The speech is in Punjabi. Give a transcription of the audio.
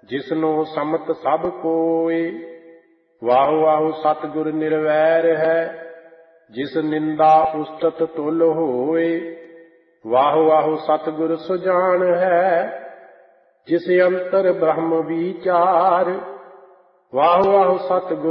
ਜਿਸਨੋ ਸਮਤ ਸਭ ਕੋਇ। ਵਾਹੁ ਵਾਹੁ ਸਤਿਗੁਰ ਨਿਰਵੈਰ ਹੈ, ਜਿਸ ਨਿੰਦਾ ਉਸਤਤ ਤੁਲ ਹੋਏ। ਵਾਹੁ ਵਾਹੁ ਸਤਿਗੁਰ ਸੁਜਾਨ ਹੈ, ਜਿਸ ਅੰਤਰ ਬ੍ਰਹਮ ਵਿਚਾਰ। ਵਾਹੁ ਵਾਹੁ ਸਤਿਗੁਰ